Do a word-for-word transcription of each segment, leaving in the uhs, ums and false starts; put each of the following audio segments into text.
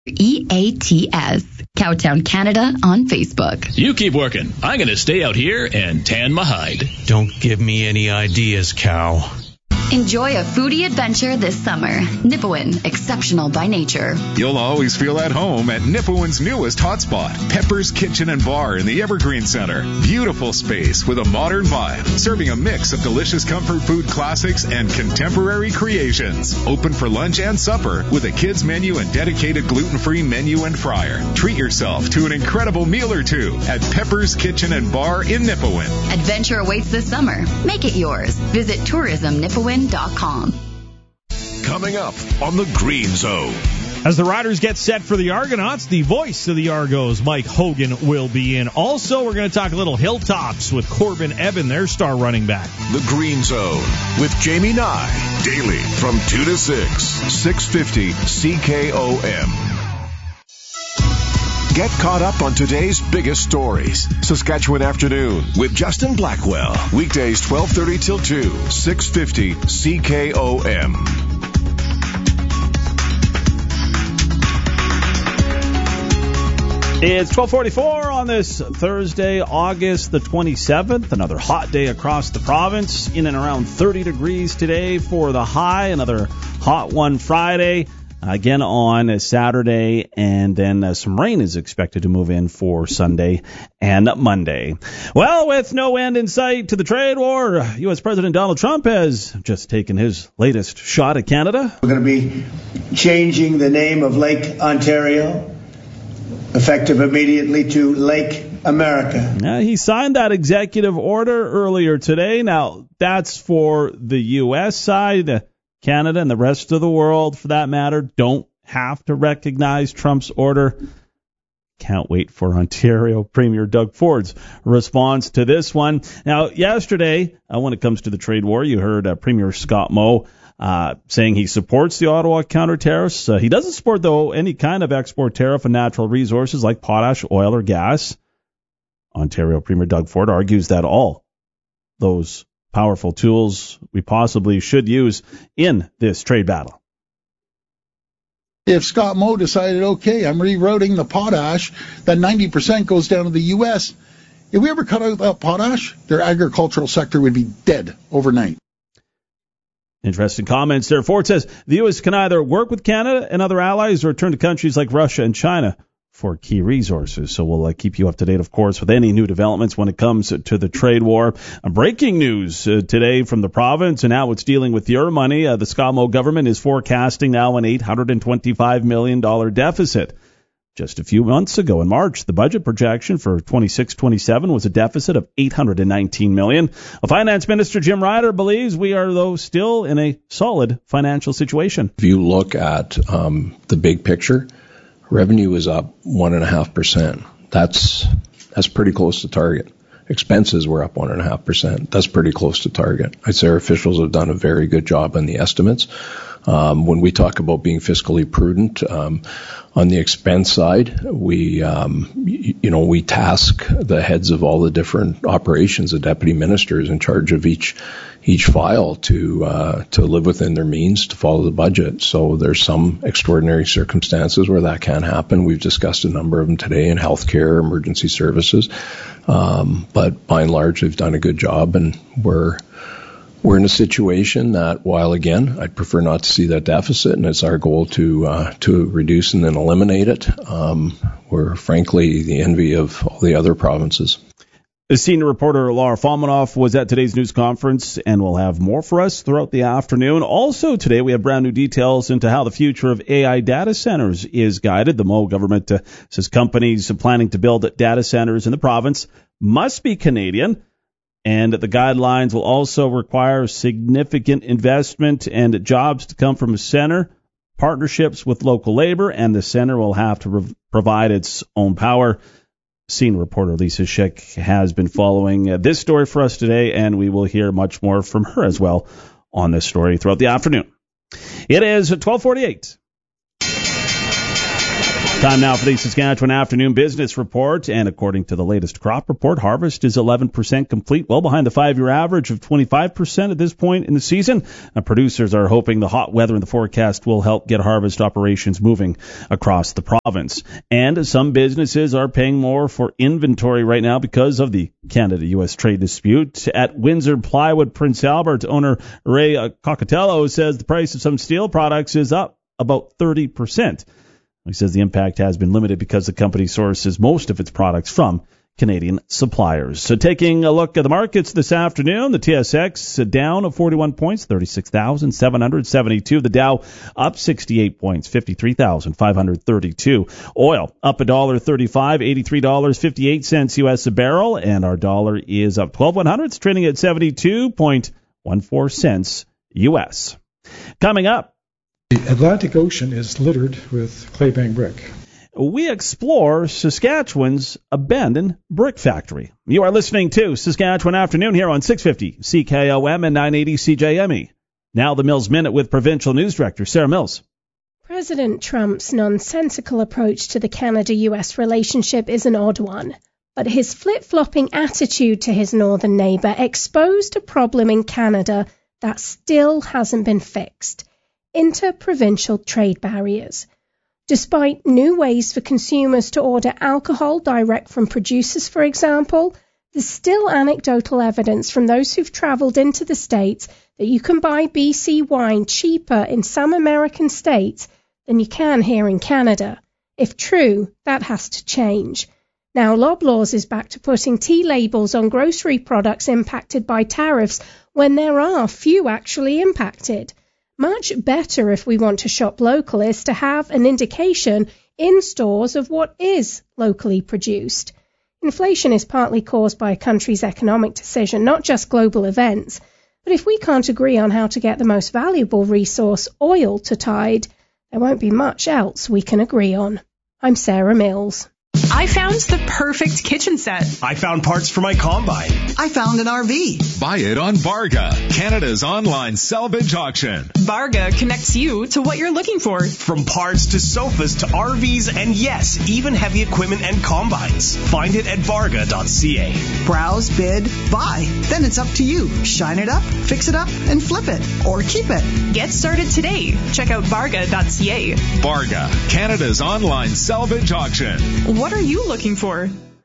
E A T S. Cowtown Canada on Facebook. You keep working. I'm going to stay out here and tan my hide. Don't give me any ideas, cow. Enjoy a foodie adventure this summer. Nipawin, exceptional by nature. You'll always feel at home at Nipawin's newest hotspot, Pepper's Kitchen and Bar in the Evergreen Center. Beautiful space with a modern vibe, serving a mix of delicious comfort food classics and contemporary creations. Open for lunch and supper with a kids menu and dedicated gluten-free menu and fryer. Treat yourself to an incredible meal or two at Pepper's Kitchen and Bar in Nipawin. Adventure awaits this summer. Make it yours. Visit tourism nipawin dot com. Coming up on the Green Zone. As the Riders get set for the Argonauts, the voice of the Argos, Mike Hogan, will be in. Also, we're going to talk a little Hilltops with Corbin Evan, their star running back. The Green Zone with Jamie Nye. Daily from two to six. six fifty C K O M. Get caught up on today's biggest stories. Saskatchewan Afternoon with Justin Blackwell. Weekdays twelve thirty till two. six fifty C K O M. It's twelve forty-four on this Thursday, August the twenty-seventh. Another hot day across the province. In and around thirty degrees today for the high. Another hot one Friday. Again on Saturday, and then uh, some rain is expected to move in for Sunday and Monday. Well, with no end in sight to the trade war, U S President Donald Trump has just taken his latest shot at Canada. We're going to be changing the name of Lake Ontario, effective immediately, to Lake America. Yeah, he signed that executive order earlier today. Now, that's for the U S side. Canada and the rest of the world, for that matter, don't have to recognize Trump's order. Can't wait for Ontario Premier Doug Ford's response to this one. Now, yesterday, uh, when it comes to the trade war, you heard uh, Premier Scott Moe uh, saying he supports the Ottawa counter tariffs. Uh, he doesn't support, though, any kind of export tariff on natural resources like potash, oil, or gas. Ontario Premier Doug Ford argues that all those powerful tools we possibly should use in this trade battle. If Scott Moe decided, okay, I'm rerouting the potash, that ninety percent goes down to the U S, if we ever cut out that potash, their agricultural sector would be dead overnight. Interesting comments there. Ford says the U S can either work with Canada and other allies or turn to countries like Russia and China for key resources. So we'll uh, keep you up to date, of course, with any new developments when it comes to the trade war. Uh, breaking news uh, today from the province, and how it's dealing with your money. Uh, the Scott Moe government is forecasting now an eight hundred twenty-five million dollars deficit. Just a few months ago in March, the budget projection for twenty-six twenty-seven was a deficit of eight hundred nineteen million dollars. Finance Minister Jim Ryder believes we are, though, still in a solid financial situation. If you look at um, the big picture, revenue is up one and a half percent. That's that's pretty close to target. Expenses were up one and a half percent. That's pretty close to target. I'd say our officials have done a very good job on the estimates. Um, when we talk about being fiscally prudent, um, on the expense side, we, um, you, you know, we task the heads of all the different operations, the deputy ministers in charge of each each file to uh, to live within their means to follow the budget. So there's some extraordinary circumstances where that can happen. We've discussed a number of them today in healthcare, emergency services, um, but by and large, they've done a good job, and we're We're in a situation that, while again, I'd prefer not to see that deficit, and it's our goal to uh, to reduce and then eliminate it. Um, we're frankly the envy of all the other provinces. The senior reporter Laura Fomenov was at today's news conference and will have more for us throughout the afternoon. Also today, we have brand new details into how the future of A I data centers is guided. The Moe government uh, says companies planning to build data centers in the province must be Canadian, and the guidelines will also require significant investment and jobs to come from a center, partnerships with local labor, and the center will have to re- provide its own power. Senior reporter Lisa Schick has been following uh, this story for us today, and we will hear much more from her as well on this story throughout the afternoon. It is twelve forty-eight. Time now for the Saskatchewan Afternoon Business Report, and according to the latest crop report, harvest is eleven percent complete, well behind the five-year average of twenty-five percent at this point in the season. Now, producers are hoping the hot weather in the forecast will help get harvest operations moving across the province. And some businesses are paying more for inventory right now because of the Canada-U S trade dispute. At Windsor Plywood Prince Albert, owner Ray Cockatello says the price of some steel products is up about thirty percent. He says the impact has been limited because the company sources most of its products from Canadian suppliers. So taking a look at the markets this afternoon, the T S X down forty-one points, thirty-six thousand seven hundred seventy-two. The Dow up sixty-eight points, fifty-three thousand five hundred thirty-two. Oil up one dollar thirty-five, eighty-three dollars and fifty-eight cents U S a barrel, and our dollar is up twelve one hundredths, trading at seventy-two point one four cents U S. Coming up, the Atlantic Ocean is littered with claybank brick. We explore Saskatchewan's abandoned brick factory. You are listening to Saskatchewan Afternoon here on six fifty C K O M and nine eighty C J M E. Now the Mills Minute with Provincial News Director Sarah Mills. President Trump's nonsensical approach to the Canada-U S relationship is an odd one, but his flip-flopping attitude to his northern neighbour exposed a problem in Canada that still hasn't been fixed: inter-provincial trade barriers. Despite new ways for consumers to order alcohol direct from producers, for example, there's still anecdotal evidence from those who've travelled into the States that you can buy B C wine cheaper in some American states than you can here in Canada. If true, that has to change. Now, Loblaws is back to putting T labels on grocery products impacted by tariffs when there are few actually impacted. Much better, if we want to shop local, is to have an indication in stores of what is locally produced. Inflation is partly caused by a country's economic decision, not just global events. But if we can't agree on how to get the most valuable resource, oil, to tide, there won't be much else we can agree on. I'm Sarah Mills. I found the perfect kitchen set. I found parts for my combine. I found an R V. Buy it on Varga, Canada's online salvage auction. Varga connects you to what you're looking for. From parts to sofas to R Vs and yes, even heavy equipment and combines. Find it at varga dot c a. Browse, bid, buy. Then it's up to you. Shine it up, fix it up, and flip it. Or keep it. Get started today. Check out varga dot c a. Varga, Canada's online salvage auction. What are you looking for?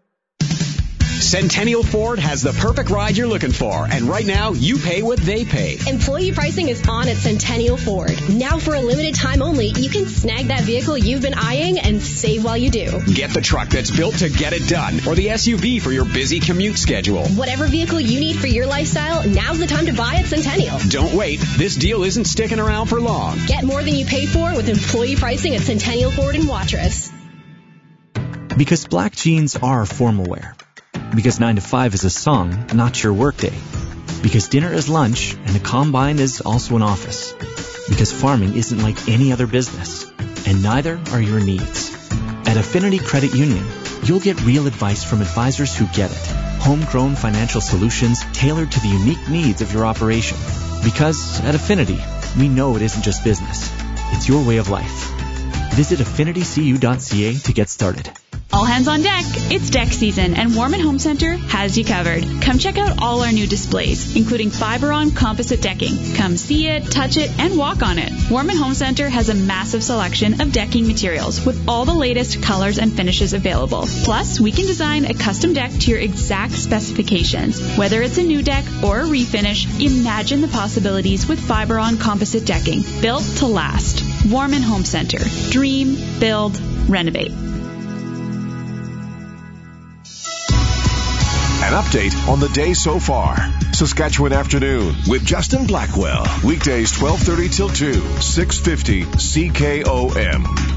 Centennial Ford has the perfect ride you're looking for, and right now you pay what they pay. Employee pricing is on at Centennial Ford. Now for a limited time only, you can snag that vehicle you've been eyeing and save while you do. Get the truck that's built to get it done, or the S U V for your busy commute schedule. Whatever vehicle you need for your lifestyle, now's the time to buy at Centennial. Don't wait. This deal isn't sticking around for long. Get more than you pay for with employee pricing at Centennial Ford in Watrous. Because black jeans are formal wear. Because nine to five is a song, not your workday. Because dinner is lunch and the combine is also an office. Because farming isn't like any other business. And neither are your needs. At Affinity Credit Union, you'll get real advice from advisors who get it. Homegrown financial solutions tailored to the unique needs of your operation. Because at Affinity, we know it isn't just business. It's your way of life. Visit affinity c u dot c a to get started. All hands on deck. It's deck season, and Warman Home Center has you covered. Come check out all our new displays, including Fiberon composite decking. Come see it, touch it, and walk on it. Warman Home Center has a massive selection of decking materials with all the latest colors and finishes available. Plus, we can design a custom deck to your exact specifications. Whether it's a new deck or a refinish, imagine the possibilities with Fiberon composite decking, built to last. Warman Home Center. Dream, build, renovate. An update on the day so far. Saskatchewan Afternoon with Justin Blackwell. Weekdays twelve thirty till two, six fifty C K O M.